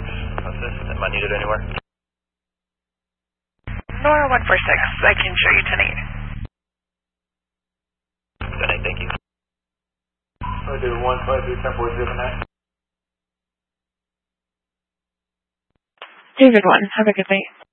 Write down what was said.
assist. Am I needed anywhere? Nora 146, I can show you 10-8. 10-8, thank you. I'll do 153-10-4-09. David 1, have a good night.